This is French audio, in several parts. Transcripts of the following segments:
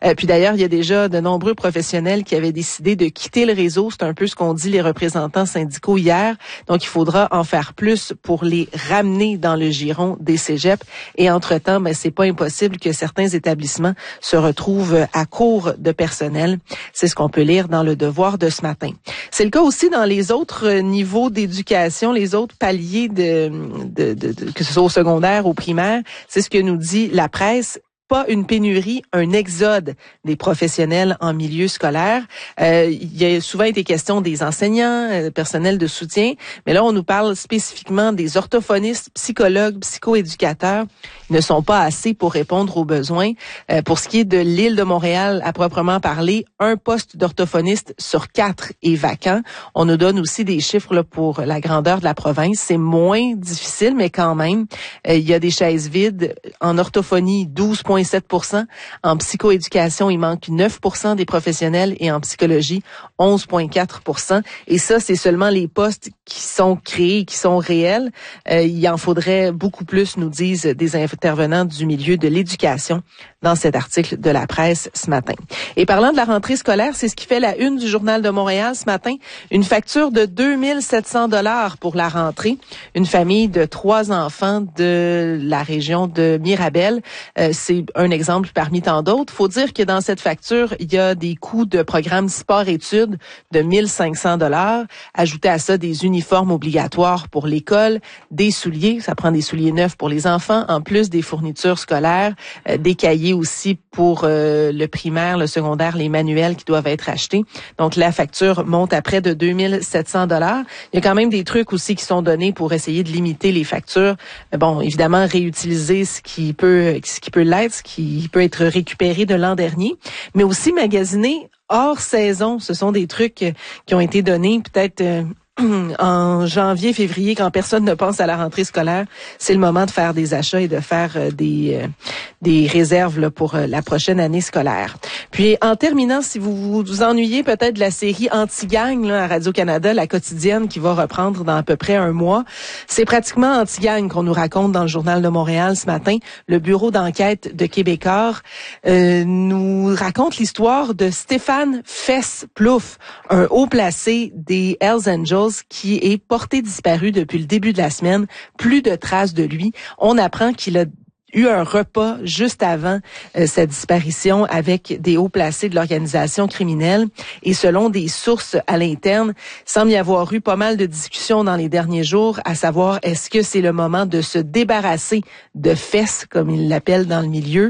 Puis d'ailleurs, il y a déjà de nombreux professionnels qui avaient décidé de quitter le réseau. C'est un peu ce qu'ont dit les représentants syndicaux hier. Donc, il faudra en faire plus pour les ramener dans le giron des cégeps. Et entre-temps, c'est pas impossible que certains établissements se retrouvent à court de personnel. C'est ce qu'on peut lire dans le Devoir de ce matin. C'est le cas aussi dans les autres niveaux d'éducation, les autres paliers que ce soit au secondaire, au primaire. C'est ce que nous dit la presse. Pas une pénurie, un exode des professionnels en milieu scolaire. Il y a souvent été question des enseignants, personnel de soutien, mais là, on nous parle spécifiquement des orthophonistes, psychologues, psychoéducateurs. Ils ne sont pas assez pour répondre aux besoins. Pour ce qui est de l'île de Montréal, à proprement parler, un poste d'orthophoniste sur 4 est vacant. On nous donne aussi des chiffres là, pour la grandeur de la province. C'est moins difficile, mais quand même, il y a des chaises vides. En orthophonie, 12,7%. En psychoéducation, il manque 9% des professionnels et en psychologie, 11,4%. Et ça, c'est seulement les postes qui sont créés, qui sont réels. Il en faudrait beaucoup plus, nous disent des intervenants du milieu de l'éducation dans cet article de la presse ce matin. Et parlant de la rentrée scolaire, c'est ce qui fait la une du Journal de Montréal ce matin. Une facture de 2700 $ pour la rentrée. Une famille de 3 enfants de la région de Mirabel. C'est un exemple parmi tant d'autres. Faut dire que dans cette facture, il y a des coûts de programme sport-études de 1500 $. Ajouté à ça des uniformes obligatoires pour l'école, des souliers, ça prend des souliers neufs pour les enfants, en plus des fournitures scolaires, des cahiers aussi pour le primaire, le secondaire, les manuels qui doivent être achetés. Donc la facture monte à près de 2700 $. Il y a quand même des trucs aussi qui sont donnés pour essayer de limiter les factures. Bon, évidemment, réutiliser ce qui peut l'être, ce qui peut être récupéré de l'an dernier, mais aussi magasiner hors saison. Ce sont des trucs qui ont été donnés peut-être en janvier, février, quand personne ne pense à la rentrée scolaire. C'est le moment de faire des achats et de faire des réserves là, pour la prochaine année scolaire. Puis, en terminant, si vous vous ennuyez peut-être de la série Anti-Gang là, à Radio-Canada, la quotidienne qui va reprendre dans à peu près un mois, c'est pratiquement Anti-Gang qu'on nous raconte dans le Journal de Montréal ce matin. Le bureau d'enquête de Québécois nous raconte l'histoire de Stéphane Fess-Plouffe, un haut placé des Hells Angels qui est porté disparu depuis le début de la semaine. Plus de traces de lui. On apprend qu'il a eu un repas juste avant sa disparition avec des hauts placés de l'organisation criminelle. Et selon des sources à l'interne, il semble y avoir eu pas mal de discussions dans les derniers jours, à savoir est-ce que c'est le moment de se débarrasser de Fess, comme ils l'appellent dans le milieu.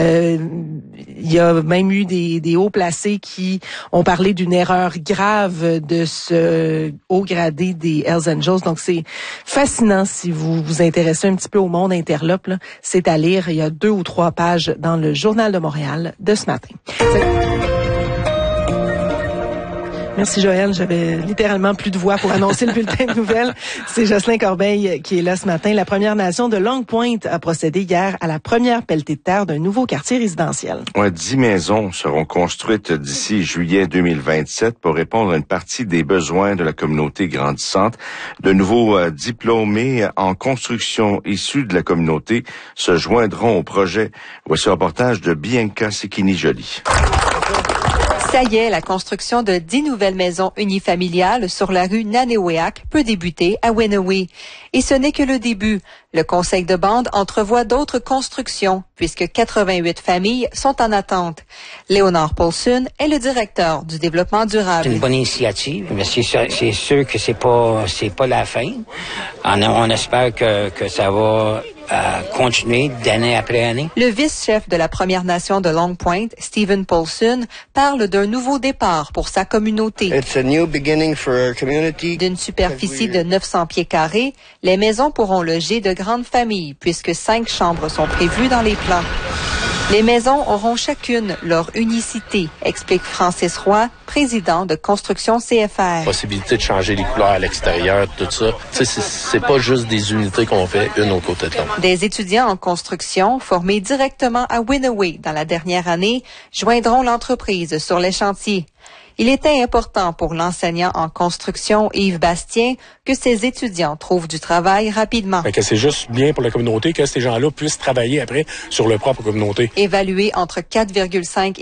Il y a même eu des hauts placés qui ont parlé d'une erreur grave de ce haut gradé des Hells Angels. Donc c'est fascinant si vous vous intéressez un petit peu au monde interlope. Là. C'est à lire. Il y a 2 ou 3 pages dans le Journal de Montréal de ce matin. Merci Joël, j'avais littéralement plus de voix pour annoncer le bulletin de nouvelles. C'est Jocelyn Corbeil qui est là ce matin. La Première Nation de Long Point a procédé hier à la première pelletée de terre d'un nouveau quartier résidentiel. 10 maisons seront construites d'ici juillet 2027 pour répondre à une partie des besoins de la communauté grandissante. De nouveaux diplômés en construction issus de la communauté se joindront au projet. Voici un reportage de Bianca Sekini-Joly. Ça y est, la construction de 10 nouvelles maisons unifamiliales sur la rue Nanéouéac peut débuter à Wenawee. Et ce n'est que le début. Le conseil de bande entrevoit d'autres constructions, puisque 88 familles sont en attente. Léonard Paulson est le directeur du développement durable. C'est une bonne initiative, mais c'est sûr que c'est pas la fin. On espère que ça va continuer d'année après année. Le vice-chef de la Première Nation de Long Point, Stephen Paulson, parle d'un nouveau départ pour sa communauté. It's a new beginning for our community. D'une superficie de 900 pieds carrés, les maisons pourront loger de grandes familles, puisque 5 chambres sont prévues dans les plans. Les maisons auront chacune leur unicité, explique Francis Roy, président de Construction CFR. Possibilité de changer les couleurs à l'extérieur, tout ça. C'est pas juste des unités qu'on fait une au côté de l'autre. Des étudiants en construction formés directement à Wenawee dans la dernière année joindront l'entreprise sur les chantiers. Il était important pour l'enseignant en construction Yves Bastien que ses étudiants trouvent du travail rapidement. Que c'est juste bien pour la communauté que ces gens-là puissent travailler après sur leur propre communauté. Évalué entre 4,5